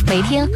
每天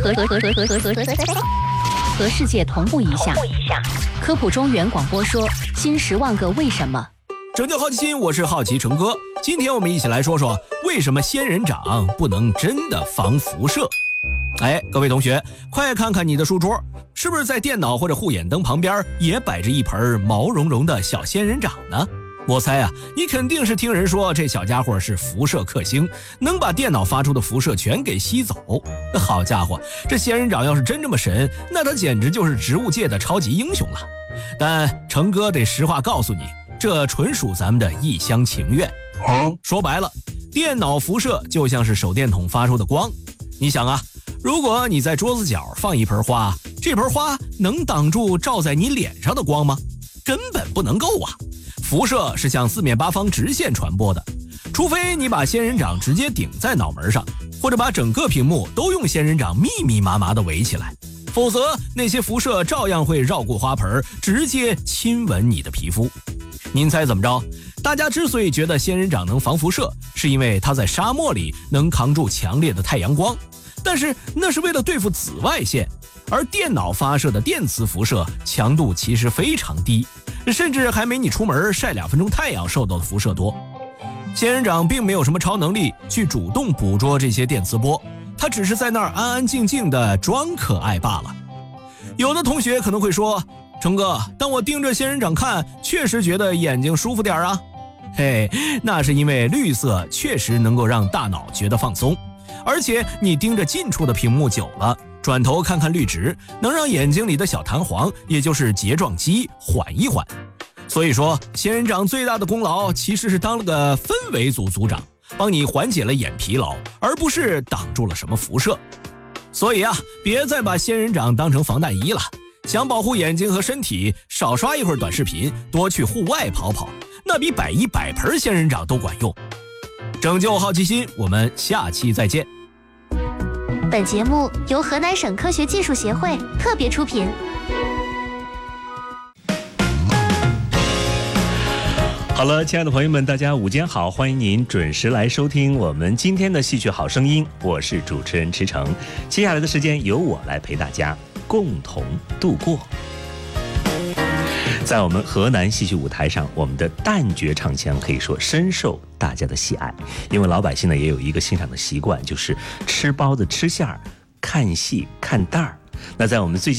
和世界同步一下。科普中原广播说新10万个为什么。 拯救好奇心，我是好奇成哥。今天我们一起来说说为什么仙人掌不能真的防辐射。各位同学，快看看你的书桌，是不是在电脑或者护眼灯旁边也摆着一盆毛茸茸的小仙人掌呢？我猜你肯定是听人说这小家伙是辐射克星，能把电脑发出的辐射全给吸走。好家伙，这仙人掌要是真这么神，那它简直就是植物界的超级英雄了。但成哥得实话告诉你，这纯属咱们的一厢情愿。说白了，电脑辐射就像是手电筒发出的光。你想如果你在桌子角放一盆花，这盆花能挡住照在你脸上的光吗？根本不能够辐射是向四面八方直线传播的，除非你把仙人掌直接顶在脑门上，或者把整个屏幕都用仙人掌密密麻麻地围起来，否则那些辐射照样会绕过花盆，直接亲吻你的皮肤。您猜怎么着？大家之所以觉得仙人掌能防辐射，是因为它在沙漠里能扛住强烈的太阳光，但是那是为了对付紫外线，而电脑发射的电磁辐射强度其实非常低，甚至还没你出门晒2分钟太阳受到的辐射多。仙人掌并没有什么超能力去主动捕捉这些电磁波，它只是在那儿安安静静的装可爱罢了。有的同学可能会说，成哥，当我盯着仙人掌看，确实觉得眼睛舒服点那是因为绿色确实能够让大脑觉得放松，而且你盯着近处的屏幕久了，转头看看绿植，能让眼睛里的小弹簧，也就是睫状肌缓一缓。所以说，仙人掌最大的功劳其实是当了个氛围组组长，帮你缓解了眼疲劳，而不是挡住了什么辐射。所以别再把仙人掌当成防弹衣了，想保护眼睛和身体，少刷一会儿短视频，多去户外跑跑，那比摆100盆仙人掌都管用。拯救好奇心，我们下期再见。 本节目由河南省科学技术协会特别出品。 好了，亲爱的朋友们，大家午间好，欢迎您准时来收听我们今天的戏曲好声音，我是主持人池诚。接下来的时间由我来陪大家共同度过。在我们河南戏曲舞台上，我们的旦角唱腔可以说深受大家的喜爱，因为老百姓呢也有一个欣赏的习惯，就是吃包子吃馅儿，看戏看旦儿。那在我们最近